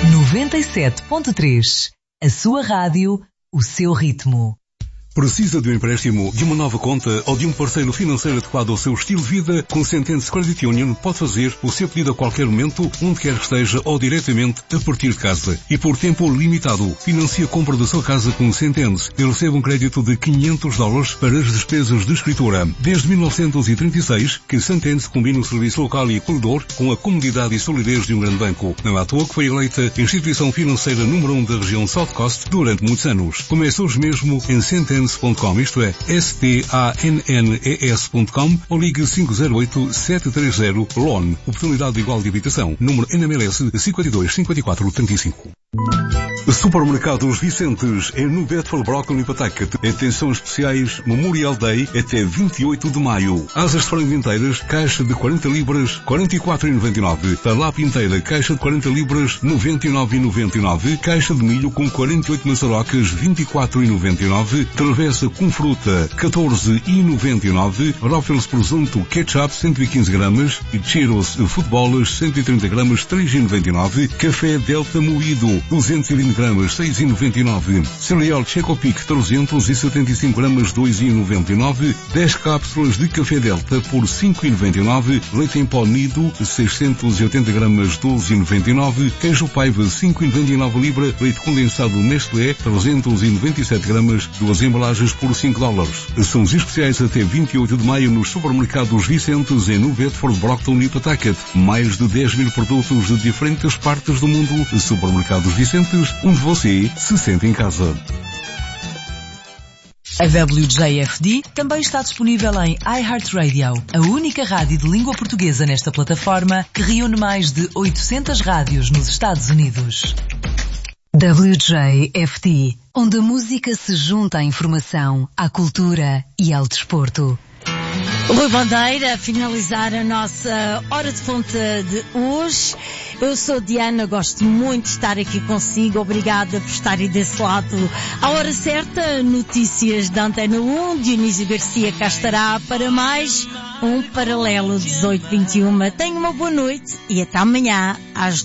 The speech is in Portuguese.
97.3. A sua rádio, o seu ritmo. Precisa de um empréstimo, de uma nova conta ou de um parceiro financeiro adequado ao seu estilo de vida? Com Sentence Credit Union pode fazer o seu pedido a qualquer momento, onde quer que esteja ou diretamente a partir de casa. E por tempo limitado, financie a compra da sua casa com Sentence e receba um crédito de $500 para as despesas de escritura. Desde 1936, que Sentence combina o serviço local e acolhedor com a comodidade e solidez de um grande banco. Não é à toa que foi eleita a instituição financeira número 1 da região South Coast durante muitos anos. Comece hoje mesmo em Sentence.com, isto é, STANNES.com, ou ligue 508-730-LON. Oportunidade igual de habitação. Número NMLS 525435. Supermercados Vicentes é no Bedford Broccoli Pawtucket. Atenções especiais Memorial Day até 28 de maio. Asas de frango inteiras, caixa de 40 libras, 44,99. Talapa inteira, caixa de 40 libras, 99,99. Caixa de milho com 48 maçarocas, 24,99. Travessa com fruta, 14,99. Ruffles presunto, ketchup, 115 gramas. E Cheetos futebolas, 130 gramas, 3,99. Café Delta moído, 220 gramas, 6,99. Cereal Checopic 375 gramas, 2,99. 10 cápsulas de café Delta por 5,99. Leite em pó Nido 680 gramas, 12,99. Queijo Paiva 5,99 libra. Leite condensado Nestlé 397 gramas, 2 embalagens por $5. São os especiais até 28 de maio nos supermercados Vicentes em Bedford, Brockton e Pawtucket. Mais de 10 mil produtos de diferentes partes do mundo. Supermercados Vicentes, onde você se sente em casa. A WJFD também está disponível em iHeartRadio, a única rádio de língua portuguesa nesta plataforma que reúne mais de 800 rádios nos Estados Unidos. WJFD, onde a música se junta à informação, à cultura e ao desporto. Rui Bandeira, a finalizar a nossa Hora de Fonte de hoje. Eu sou Diana, gosto muito de estar aqui consigo. Obrigada por estarem desse lado. À hora certa, notícias da Antena 1. Dionísio Garcia cá estará para mais um Paralelo 18-21. Tenha uma boa noite e até amanhã às